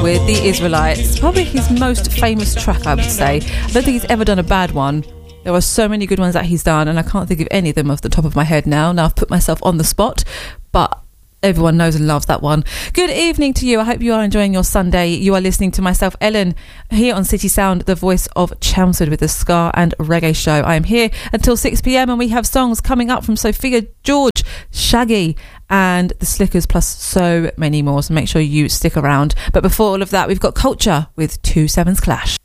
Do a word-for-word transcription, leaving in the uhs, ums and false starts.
with The Israelites. Probably his most famous track, I would say. I don't think he's ever done a bad one. There are so many good ones that he's done, and I can't think of any of them off the top of my head now. Now I've put myself on the spot, but everyone knows and loves that one. Good evening to you. I hope you are enjoying your Sunday. You are listening to myself, Ellen, here on City Sound, the voice of Chelmsford, with the Ska and Reggae Show. I am here until six p.m. and we have songs coming up from Sophia George, Shaggy and the Slickers, plus so many more. So make sure you stick around. But before all of that, we've got Culture with Two Sevens Clash.